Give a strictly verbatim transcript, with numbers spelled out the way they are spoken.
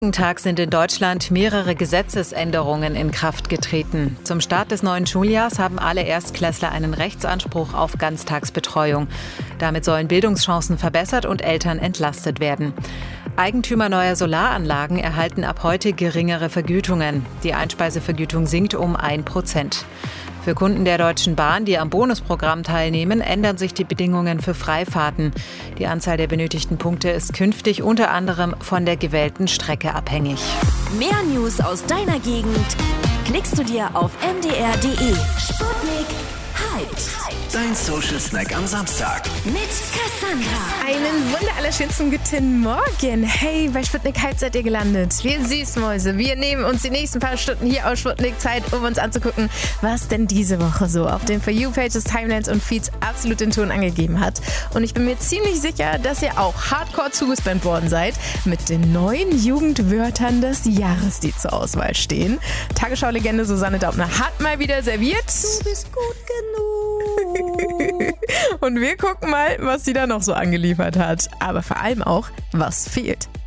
Am Tag sind in Deutschland mehrere Gesetzesänderungen in Kraft getreten. Zum Start des neuen Schuljahrs haben alle Erstklässler einen Rechtsanspruch auf Ganztagsbetreuung. Damit sollen Bildungschancen verbessert und Eltern entlastet werden. Eigentümer neuer Solaranlagen erhalten ab heute geringere Vergütungen. Die Einspeisevergütung sinkt um ein Prozent. Für Kunden der Deutschen Bahn, die am Bonusprogramm teilnehmen, ändern sich die Bedingungen für Freifahrten. Die Anzahl der benötigten Punkte ist künftig unter anderem von der gewählten Strecke abhängig. Mehr News aus deiner Gegend klickst du dir auf m d r punkt d e. Sputnik Hyped. Dein Social Snack am Samstag. Mit Cassandra. Einen wunderallerschönsten guten Morgen. Hey, bei Sputnik Hyped seid ihr gelandet. Wir Süßmäuse, wir nehmen uns die nächsten paar Stunden hier aus Sputnik Zeit, um uns anzugucken, was denn diese Woche so auf den For You-Pages, Timelines und Feeds absolut den Ton angegeben hat. Und ich bin mir ziemlich sicher, dass ihr auch hardcore zugespammt worden seid mit den neuen Jugendwörtern des Jahres, die zur Auswahl stehen. Tagesschau-Legende Susanne Daubner hat mal wieder serviert. Du bist gut genug. Und wir gucken mal, was sie da noch so angeliefert hat. Aber vor allem auch, was fehlt.